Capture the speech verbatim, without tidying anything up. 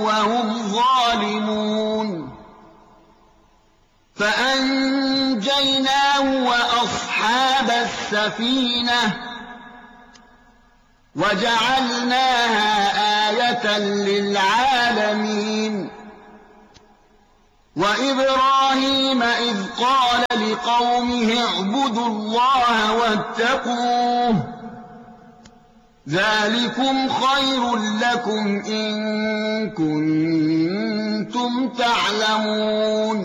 وهم ظالمون فأنجيناه وأصحاب السفينة وجعلناها آية للعالمين وإبراهيم إذ قال لقومه اعبدوا الله واتقوه ذلكم خير لكم إن كنتم تعلمون